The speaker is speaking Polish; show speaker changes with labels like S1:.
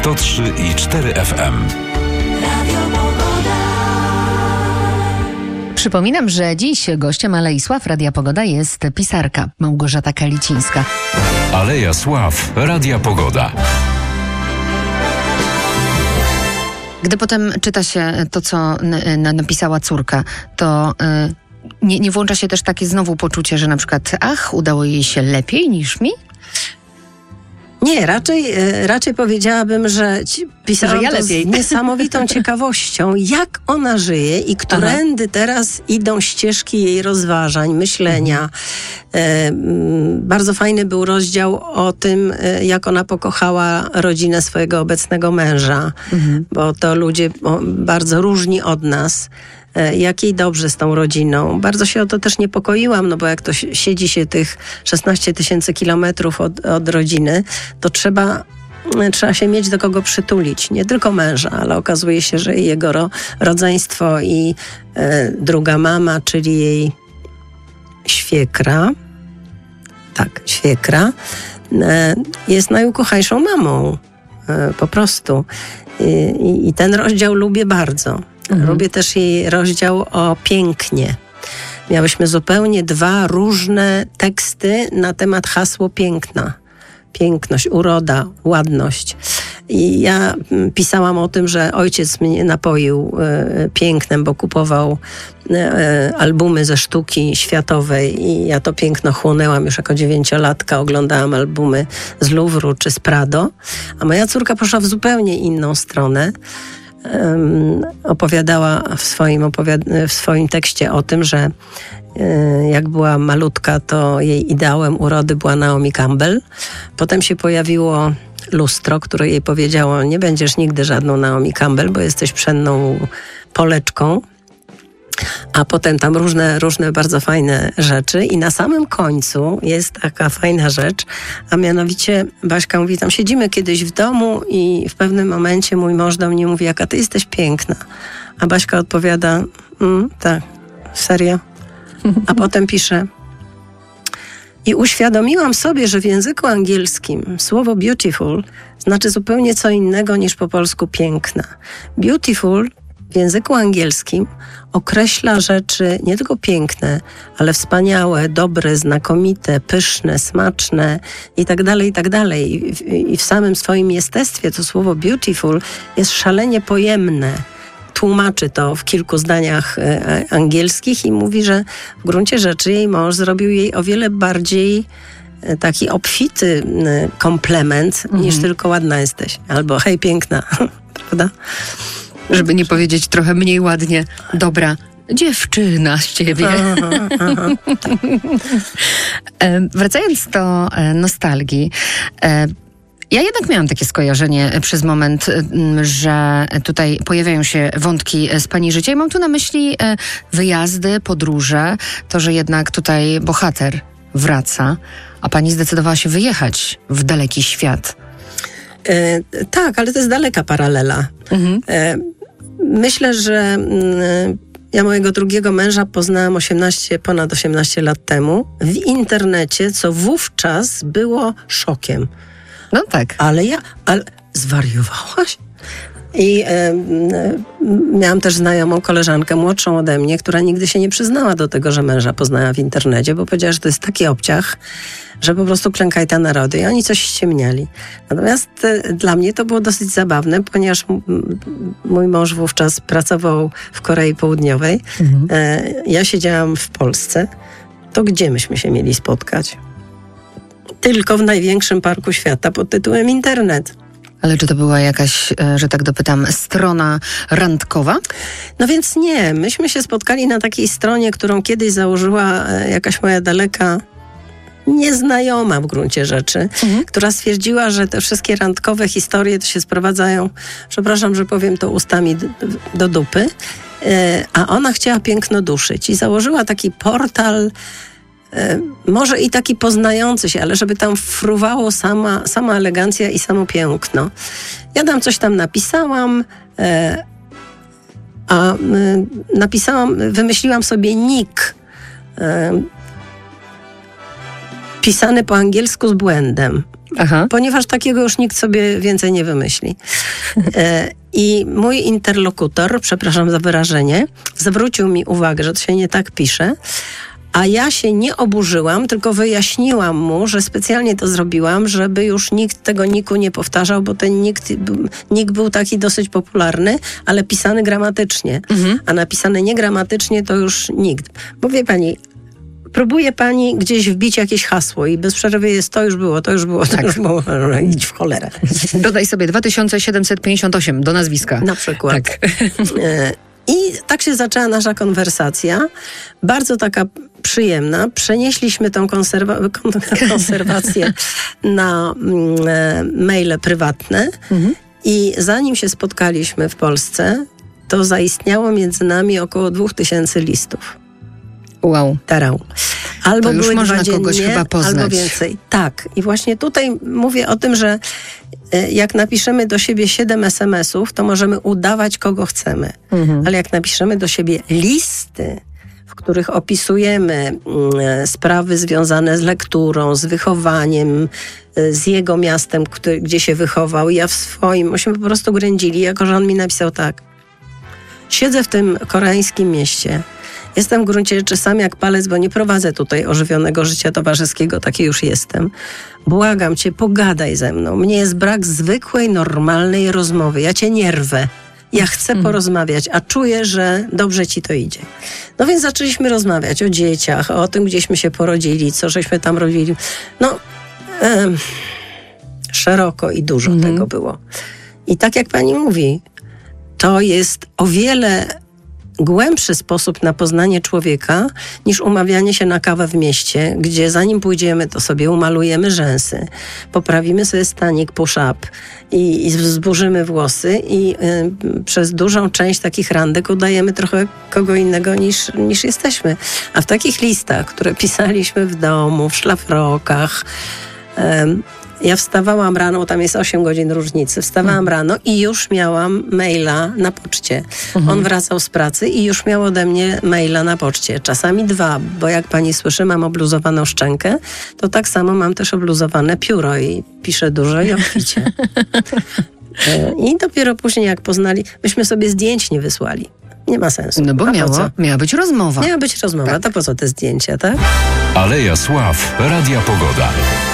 S1: 103,4 FM.
S2: Przypominam, że dziś gościem Alei Sław Radia Pogoda jest pisarka Małgorzata Kalicińska.
S1: Aleja Sław Radia Pogoda.
S2: Gdy potem czyta się to, co napisała córka, to nie włącza się też takie znowu poczucie, że na przykład udało jej się lepiej niż mi?
S3: Nie, raczej powiedziałabym, że pisałam
S2: ja
S3: to z niesamowitą ciekawością, jak ona żyje i którędy teraz idą ścieżki jej rozważań, myślenia. Bardzo fajny był rozdział o tym, jak ona pokochała rodzinę swojego obecnego męża, bo to ludzie bardzo różni od nas. Jak jej dobrze z tą rodziną. Bardzo się o to też niepokoiłam, no bo jak to siedzi się tych 16 000 kilometrów od rodziny, to trzeba się mieć do kogo przytulić. Nie tylko męża, ale okazuje się, że i jego rodzeństwo i druga mama, czyli jej świekra, jest najukochajszą mamą. Po prostu. I ten rozdział lubię bardzo. Lubię też jej rozdział o pięknie. Miałyśmy zupełnie dwa różne teksty na temat hasło piękna. Piękność, uroda, ładność. I ja pisałam o tym, że ojciec mnie napoił pięknem, bo kupował albumy ze sztuki światowej i ja to piękno chłonęłam już jako 9-latka. Oglądałam albumy z Louvru czy z Prado. A moja córka poszła w zupełnie inną stronę. Opowiadała w swoim tekście o tym, że jak była malutka, to jej ideałem urody była Naomi Campbell. Potem się pojawiło lustro, które jej powiedziało: nie będziesz nigdy żadną Naomi Campbell, bo jesteś pszenną Poleczką. A potem tam różne bardzo fajne rzeczy i na samym końcu jest taka fajna rzecz, a mianowicie Baśka mówi, tam siedzimy kiedyś w domu i w pewnym momencie mój mąż do mnie mówi, jaka ty jesteś piękna. A Baśka odpowiada, tak, serio? A potem pisze: i uświadomiłam sobie, że w języku angielskim słowo beautiful znaczy zupełnie co innego niż po polsku piękna. Beautiful w języku angielskim określa rzeczy nie tylko piękne, ale wspaniałe, dobre, znakomite, pyszne, smaczne i tak dalej, i tak dalej. I w samym swoim jestestwie to słowo beautiful jest szalenie pojemne. Tłumaczy to w kilku zdaniach angielskich i mówi, że w gruncie rzeczy jej mąż zrobił jej o wiele bardziej taki obfity komplement niż tylko ładna jesteś. Albo hej, piękna, prawda?
S2: Żeby nie powiedzieć trochę mniej ładnie, dobra dziewczyna z ciebie. Wracając do nostalgii, ja jednak miałam takie skojarzenie przez moment, że tutaj pojawiają się wątki z pani życia i mam tu na myśli wyjazdy, podróże, to, że jednak tutaj bohater wraca, a pani zdecydowała się wyjechać w daleki świat.
S3: Tak, ale to jest daleka paralela. Myślę, że ja mojego drugiego męża poznałam ponad 18 lat temu w internecie, co wówczas było szokiem.
S2: No tak.
S3: Ale zwariowałaś? I miałam też znajomą koleżankę młodszą ode mnie, która nigdy się nie przyznała do tego, że męża poznała w internecie, bo powiedziała, że to jest taki obciach, że po prostu klękaj ta narody. I oni coś ściemniali. Natomiast dla mnie to było dosyć zabawne, ponieważ mój mąż wówczas pracował w Korei Południowej. Ja siedziałam w Polsce. To gdzie myśmy się mieli spotkać? Tylko w największym parku świata pod tytułem internet.
S2: Ale czy to była jakaś, że tak dopytam, strona randkowa?
S3: No więc nie. Myśmy się spotkali na takiej stronie, którą kiedyś założyła jakaś moja daleka nieznajoma w gruncie rzeczy, która stwierdziła, że te wszystkie randkowe historie to się sprowadzają, przepraszam, że powiem to ustami, do dupy, a ona chciała piękno duszyć i założyła taki portal, może i taki poznający się, ale żeby tam fruwało sama elegancja i samo piękno. Ja tam coś tam napisałam, wymyśliłam sobie nick pisany po angielsku z błędem.
S2: Aha.
S3: ponieważ takiego już nikt sobie więcej nie wymyśli. I mój interlokutor, przepraszam za wyrażenie, zwrócił mi uwagę, że to się nie tak pisze, a ja się nie oburzyłam, tylko wyjaśniłam mu, że specjalnie to zrobiłam, żeby już nikt tego niku nie powtarzał, bo ten nik był taki dosyć popularny, ale pisany gramatycznie. A napisany niegramatycznie to już nikt. Bo wie pani, próbuje pani gdzieś wbić jakieś hasło i bez przerwy jest to już było. Idź w cholerę.
S2: Dodaj sobie 2758 do nazwiska.
S3: Na przykład.
S2: Tak.
S3: I tak się zaczęła nasza konwersacja, bardzo taka przyjemna. Przenieśliśmy tą konserwację na maile prywatne i zanim się spotkaliśmy w Polsce, to zaistniało między nami około 2000 listów.
S2: Wow.
S3: Tarał. Albo
S2: to już
S3: były
S2: można
S3: 2 dziennie,
S2: kogoś chyba poznać.
S3: albo więcej. Tak. I właśnie tutaj mówię o tym, że jak napiszemy do siebie 7 SMS-ów, to możemy udawać, kogo chcemy. Ale jak napiszemy do siebie listy, w których opisujemy sprawy związane z lekturą, z wychowaniem, z jego miastem, gdzie się wychował, ja w swoim, myśmy po prostu grędzili, jako że on mi napisał tak. Siedzę w tym koreańskim mieście. Jestem w gruncie rzeczy sam jak palec, bo nie prowadzę tutaj ożywionego życia towarzyskiego, taki już jestem. Błagam cię, pogadaj ze mną. Mnie jest brak zwykłej, normalnej rozmowy. Ja cię nie rwę. Ja chcę porozmawiać, a czuję, że dobrze ci to idzie. No więc zaczęliśmy rozmawiać o dzieciach, o tym, gdzieśmy się porodzili, co żeśmy tam robili. No, szeroko i dużo tego było. I tak jak pani mówi, to jest o wiele głębszy sposób na poznanie człowieka niż umawianie się na kawę w mieście, gdzie zanim pójdziemy, to sobie umalujemy rzęsy, poprawimy sobie stanik push-up i zburzymy włosy i przez dużą część takich randek udajemy trochę kogo innego niż jesteśmy. A w takich listach, które pisaliśmy w domu, w szlafrokach, ja wstawałam rano, tam jest 8 godzin różnicy, wstawałam rano i już miałam maila na poczcie. On wracał z pracy i już miał ode mnie maila na poczcie. Czasami 2, bo jak pani słyszy, mam obluzowaną szczękę, to tak samo mam też obluzowane pióro i piszę dużo i obficie. I dopiero później jak poznali, myśmy sobie zdjęć nie wysłali. Nie ma sensu.
S2: No bo miała być rozmowa.
S3: Miała być rozmowa, to po co te zdjęcia, tak?
S1: Aleja Sław, Radia Pogoda.